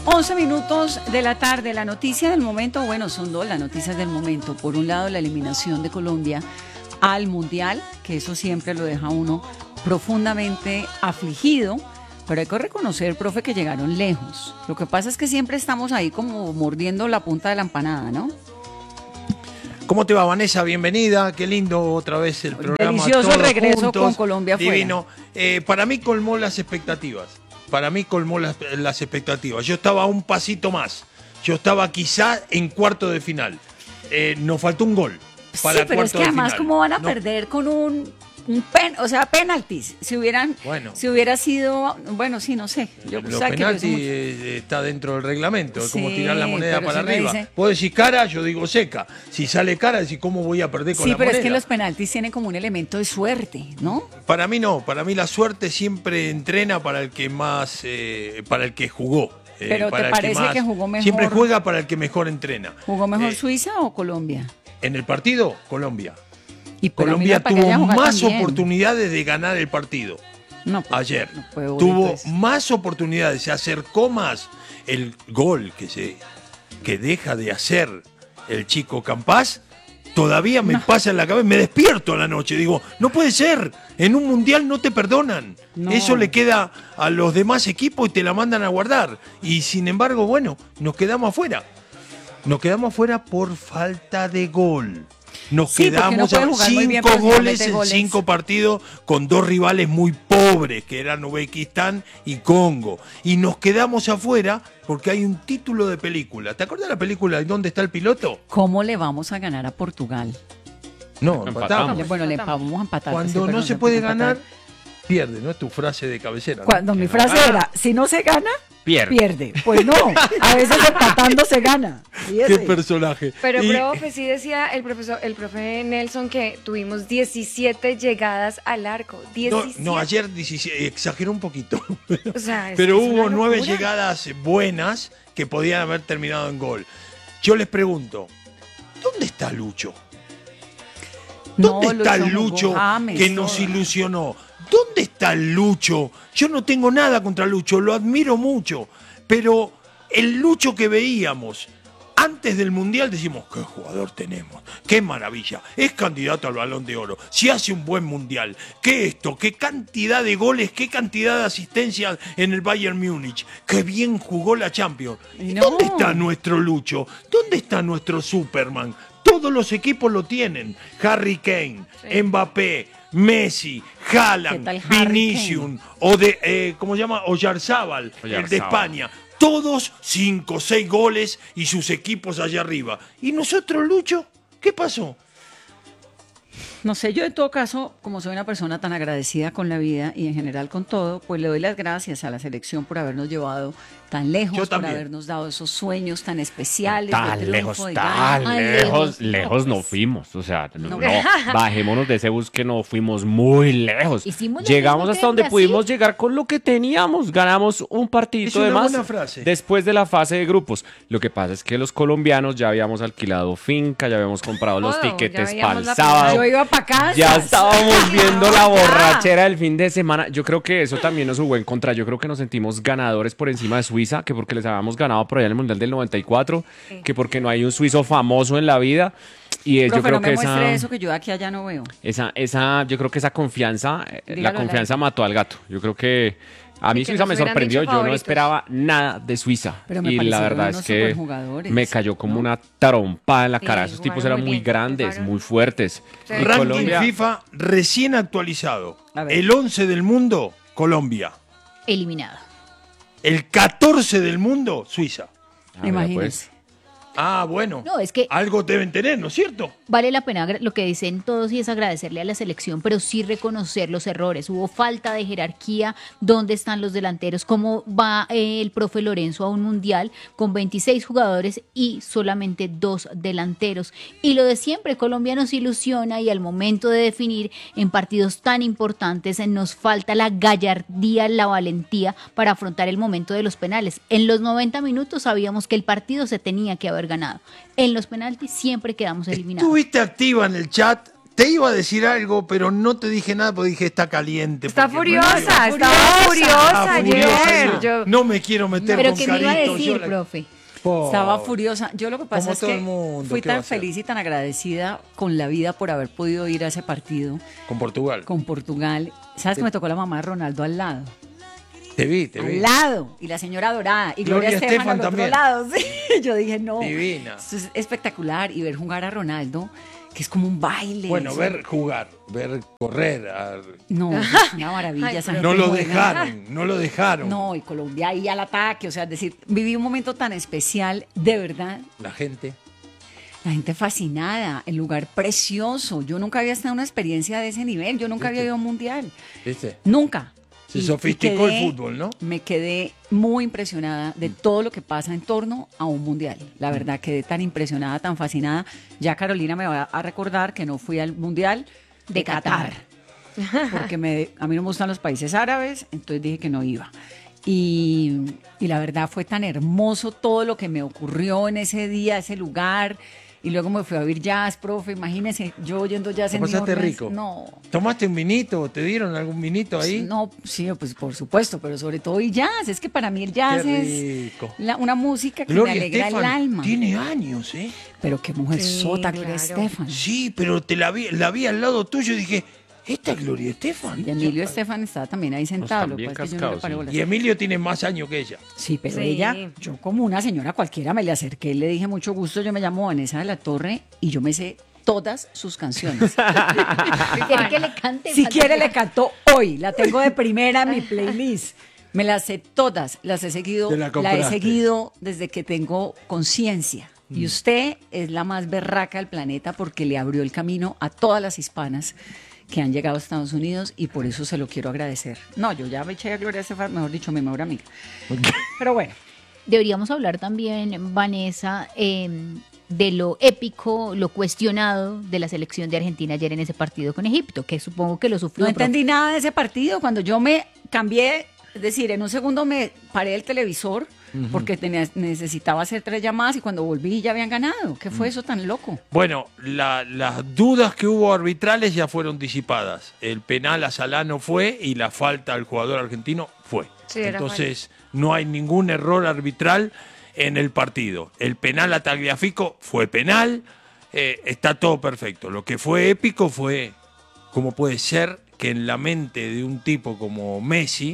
11 minutos de la tarde, la noticia del momento, bueno, son dos las noticias del momento. Por un lado, la eliminación de Colombia al Mundial, que eso siempre lo deja a uno profundamente afligido, pero hay que reconocer, profe, que llegaron lejos. Lo que pasa es que siempre estamos ahí como mordiendo la punta de la empanada, ¿no? ¿Cómo te va, Vanessa? Bienvenida, qué lindo otra vez el programa. Delicioso el todos regreso juntos, con Colombia afuera. Divino. Para mí colmó las expectativas. Las expectativas. Yo estaba un pasito más. Yo estaba quizá en cuarto de final. Nos faltó un gol para sí, pero es que además final. ¿Cómo van a perder con un penaltis? Si hubiera sido, bueno, sí, no sé. Los penaltis está dentro del reglamento, es como tirar la moneda pero para si me arriba. dice... Vos decís cara, yo digo seca. Si sale cara, decís cómo voy a perder con la moneda. Sí, pero es que los penaltis tienen como un elemento de suerte, ¿no? Para mí no, para mí la suerte siempre entrena para el que más, para el que jugó. Pero ¿te parece que jugó mejor? Siempre juega para el que mejor entrena. ¿Jugó mejor Suiza o Colombia? En el partido, Colombia. Y Colombia tuvo más oportunidades de ganar el partido. No, pues, ayer. No tuvo más oportunidades, se acercó más. El gol que deja de hacer el chico Campás, todavía me pasa en la cabeza, me despierto a la noche, digo, no puede ser, en un mundial no te perdonan. No. Eso le queda a los demás equipos y te la mandan a guardar. Y sin embargo, bueno, nos quedamos afuera. Nos quedamos afuera por falta de gol. Nos quedamos a 5 goles en 5 partidos con 2 rivales muy pobres, que eran Uzbekistán y Congo. Y nos quedamos afuera porque hay un título de película. ¿Te acuerdas de la película ¿Dónde está el piloto? ¿Cómo le vamos a ganar a Portugal? No, empatamos. Bueno, le vamos a empatar. Cuando no se puede ganar, pierde, ¿no? Es tu frase de cabecera. Cuando mi frase era, si no se gana, pierde. Pues no, a veces empatando se gana. Qué personaje. Pero, profe, sí decía el profe Nelson que tuvimos 17 llegadas al arco. 17. No, ayer 17, exageró un poquito. O sea, pero hubo 9 llegadas buenas que podían haber terminado en gol. Yo les pregunto, ¿dónde está Lucho? ¿Dónde está Lucho que nos ilusionó? ¿Dónde está Lucho? Yo no tengo nada contra Lucho, lo admiro mucho, pero el Lucho que veíamos antes del Mundial decimos, qué jugador tenemos, qué maravilla, es candidato al Balón de Oro, si hace un buen Mundial, qué cantidad de goles, qué cantidad de asistencias en el Bayern Múnich, qué bien jugó la Champions. No. ¿Dónde está nuestro Lucho? ¿Dónde está nuestro Superman? Todos los equipos lo tienen, Harry Kane, Mbappé, Messi, Haaland, Vinicius, ¿cómo se llama? Oyarzábal, el de España. Todos 5 o 6 goles y sus equipos allá arriba. ¿Y nosotros, Lucho? ¿Qué pasó? No sé, yo en todo caso, como soy una persona tan agradecida con la vida y en general con todo, pues le doy las gracias a la selección por habernos llevado tan lejos, por habernos dado esos sueños tan especiales. Lejos no fuimos. O sea, no, bajémonos de ese bus que no fuimos muy lejos. Llegamos hasta donde pudimos llegar con lo que teníamos. Ganamos un partidito de más después de la fase de grupos. Lo que pasa es que los colombianos ya habíamos alquilado finca, ya habíamos comprado los tiquetes para el sábado. Yo iba para casa. Ya estábamos viendo la borrachera del fin de semana. Yo creo que eso también nos jugó en contra. Yo creo que nos sentimos ganadores por encima de Suiza, que porque les habíamos ganado por allá en el Mundial del 94, que porque no hay un suizo famoso en la vida. Y yo creo no me muestre eso que yo de aquí allá no veo. Yo creo que esa confianza, la confianza mató al gato. Yo creo que a mí Suiza me sorprendió, yo no esperaba nada de Suiza. Y la verdad es que me cayó como una trompada en la cara. Esos tipos eran muy grandes, muy fuertes. Ranking Colombia... FIFA recién actualizado. El 11 del mundo, Colombia. Eliminado. El 14 del mundo, Suiza. Imagínense. Ah, bueno. No, es que algo deben tener, ¿no es cierto? Vale la pena lo que dicen todos y es agradecerle a la selección, pero sí reconocer los errores. Hubo falta de jerarquía. ¿Dónde están los delanteros? ¿Cómo va el profe Lorenzo a un mundial con 26 jugadores y solamente 2 delanteros? Y lo de siempre, Colombia nos ilusiona y al momento de definir en partidos tan importantes nos falta la gallardía, la valentía para afrontar el momento de los penales. En los 90 minutos sabíamos que el partido se tenía que haber ganado. En los penaltis siempre quedamos eliminados. Estuviste activa en el chat te iba a decir algo, pero no te dije nada porque dije está caliente. Estaba furiosa ayer. No me quiero meter pero con ¿qué Carito. me iba a decir, profe? Estaba furiosa. Yo lo que pasa es que fui tan ¿qué feliz y tan agradecida con la vida por haber podido ir a ese partido. Con Portugal. Con Portugal. ¿Sabes que me tocó la mamá de Ronaldo al lado? Te vi. Al lado. Y la señora Dorada. Y Gloria Estefan al otro lado. Sí. Yo dije, no. Divina. Esto es espectacular. Y ver jugar a Ronaldo, que es como un baile. Bueno, ver jugar, ver correr. No, es una maravilla. No lo dejaron. No, y Colombia ahí al ataque. O sea, es decir, viví un momento tan especial, de verdad. La gente fascinada, el lugar precioso. Yo nunca había estado en una experiencia de ese nivel. Yo nunca había ido a un mundial. ¿Viste? Nunca. Se sofisticó el fútbol, ¿no? Me quedé muy impresionada de todo lo que pasa en torno a un mundial. La verdad, quedé tan impresionada, tan fascinada. Ya Carolina me va a recordar que no fui al mundial de Qatar. Porque a mí no me gustan los países árabes, entonces dije que no iba. Y la verdad fue tan hermoso todo lo que me ocurrió en ese día, ese lugar. Y luego me fui a oír jazz, profe, imagínese, yo oyendo jazz en New Orleans. ¿Pasaste rico? No. ¿Tomaste un vinito? ¿Te dieron algún vinito ahí? No, sí, pues por supuesto, pero sobre todo el jazz. Es que para mí el jazz es una música que Gloria me alegra Estefan el alma. Tiene años, ¿eh? Pero qué mujer sota, Gloria Estefan. Sí, pero la vi al lado tuyo y dije, ¿esta es Gloria Estefan? Y Emilio Estefan estaba también ahí sentado. Y Emilio tiene más años que ella. Sí, pero ella, yo como una señora cualquiera me le acerqué y le dije mucho gusto, yo me llamo Vanessa de la Torre y yo me sé todas sus canciones. ¿Quiere que le cante? Si quiere le canto hoy, la tengo de primera en mi playlist. Me las sé todas, las he seguido, la he seguido desde que tengo conciencia. Y usted es la más berraca del planeta porque le abrió el camino a todas las hispanas que han llegado a Estados Unidos y por eso se lo quiero agradecer. No, yo ya me eché a Gloria Estefan, mejor dicho, mi mejor amiga. Pero bueno. Deberíamos hablar también, Vanessa, de lo épico, lo cuestionado de la selección de Argentina ayer en ese partido con Egipto, que supongo que lo sufrió. No entendí nada de ese partido. Cuando yo me cambié, es decir, en un segundo me paré el televisor porque necesitaba hacer 3 llamadas y cuando volví ya habían ganado. ¿Qué fue eso tan loco? Bueno, las dudas que hubo arbitrales ya fueron disipadas. El penal a Salah no fue y la falta al jugador argentino fue. Sí, entonces no hay ningún error arbitral en el partido. El penal a Tagliafico fue penal, está todo perfecto. Lo que fue épico fue cómo puede ser que en la mente de un tipo como Messi,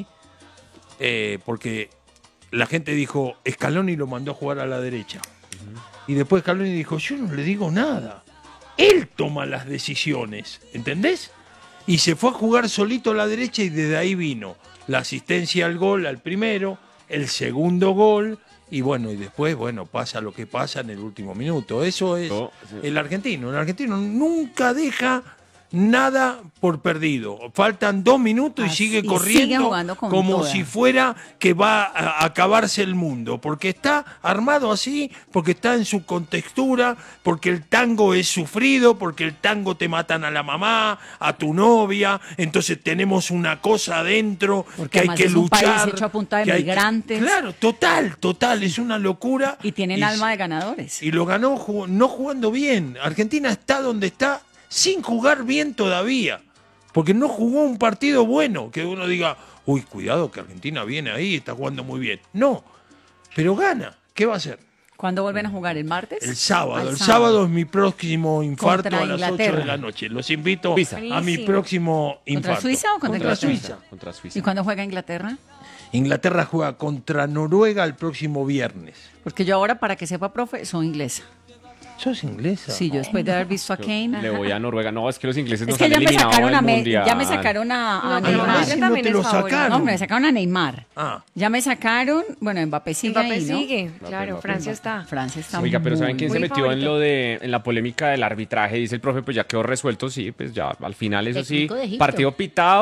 porque la gente dijo, Scaloni lo mandó a jugar a la derecha. Y después Scaloni dijo, yo no le digo nada. Él toma las decisiones, ¿entendés? Y se fue a jugar solito a la derecha y desde ahí vino la asistencia al gol, al primero, el segundo gol, y bueno, y después, bueno, pasa lo que pasa en el último minuto. Eso es el argentino. El argentino nunca deja nada por perdido. Faltan 2 minutos y sigue corriendo como si fuera que va a acabarse el mundo, porque está armado así, porque está en su contextura, porque el tango es sufrido, porque el tango te matan a la mamá, a tu novia, entonces tenemos una cosa adentro porque que hay que luchar. Un país hecho a punta de migrantes. Claro, total, es una locura. Y tienen alma de ganadores. Y lo ganó no jugando bien. Argentina está donde está sin jugar bien todavía, porque no jugó un partido bueno, que uno diga, uy, cuidado que Argentina viene ahí, está jugando muy bien. No, pero gana. ¿Qué va a hacer? ¿Cuándo vuelven a jugar? ¿El martes? El sábado. El sábado es mi próximo infarto a las 8 de la noche. Los invito a mi próximo infarto. ¿Contra Suiza o contra Suiza? Contra Suiza. ¿Y cuándo juega Inglaterra? Inglaterra juega contra Noruega el próximo viernes. Porque yo ahora, para que sepa, profe, soy inglesa. ¿Sos inglesa? Sí, yo después de haber visto a Kane. Le voy a Noruega. No, es que los ingleses nos es que han eliminado del mundial. Ya me sacaron a Neymar. No te lo sacaron. No, me sacaron a Neymar. Ya me sacaron, bueno, Mbappé sigue ahí, ¿no? sigue, claro, Francia está. Oiga, pero ¿saben quién se metió en la polémica del arbitraje? Dice el profe, pues ya quedó resuelto, sí, pues ya al final eso sí, partido pitado,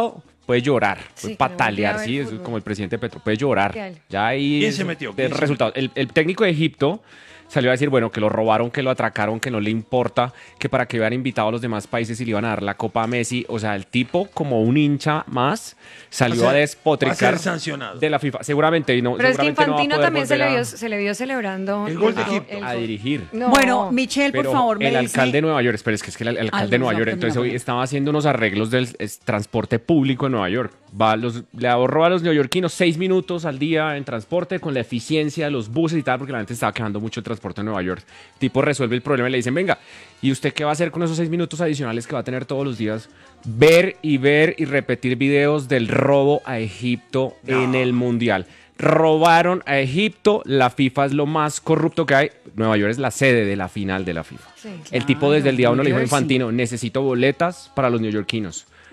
puede llorar, puede patalear, sí, es como el presidente Petro, puede llorar. Ya ahí ¿Quién se metió? El resultado. El técnico de Egipto salió a decir, bueno, que lo robaron, que lo atracaron, que no le importa, que para que hubieran invitado a los demás países y le iban a dar la Copa a Messi. O sea, el tipo, como un hincha más, salió a despotricar va a ser sancionado de la FIFA. Seguramente, no. Pero seguramente es que Infantino no va a también se le vio celebrando el gol de Egipto. A dirigir. No. Bueno, Michelle, por favor, el alcalde de Nueva York, espera, es que el alcalde de Nueva York, entonces hoy estaba haciendo unos arreglos del transporte público en Nueva York. Le ahorró a los neoyorquinos 6 minutos al día en transporte con la eficiencia de los buses y tal, porque la gente estaba quejando mucho el transporte en Nueva York. El tipo resuelve el problema y le dicen, venga, ¿y usted qué va a hacer con esos 6 minutos adicionales que va a tener todos los días? Ver y repetir videos del robo a Egipto en el Mundial. Robaron a Egipto, la FIFA es lo más corrupto que hay. Nueva York es la sede de la final de la FIFA. Sí, claro, el tipo desde el día 1 le dijo a Infantino, necesito boletas para los neoyorquinos.